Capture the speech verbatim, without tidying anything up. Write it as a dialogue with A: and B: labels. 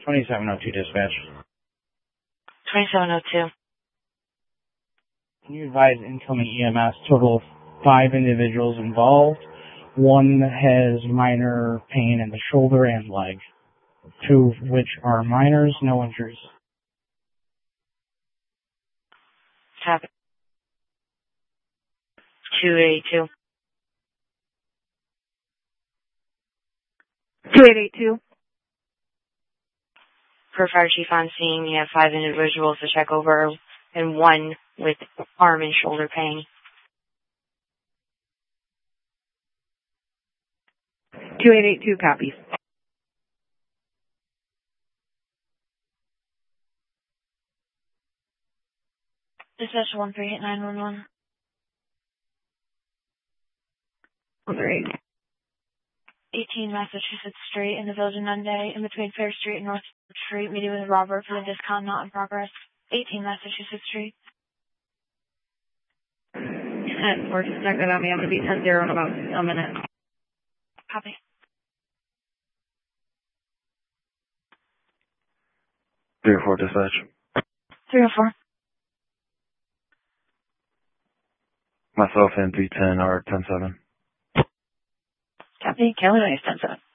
A: twenty-seven oh two dispatch.
B: twenty-seven oh two.
A: Can you advise incoming E M S? Total of five individuals involved. One has minor pain in the shoulder and leg. Two of which are minors, no injuries.
B: Copy. two eighty-two.
C: two eight eight two.
B: Per fire chief on scene, you have five individuals to check over and one with arm and shoulder pain.
C: two eight eight two copies.
B: Dispatch one three eight nine one one.
C: one three eight.
B: eighteen Massachusetts Street in the Village of Nunde, in between Fair Street and North Street, meeting with Robert for the discount not in progress. eighteen Massachusetts Street.
C: And we're just not going to be able to be ten zero in about a minute.
B: Copy.
D: three oh four dispatch.
B: three oh four.
D: Myself and three ten are ten seven.
B: Copy. Kelly, ten seven.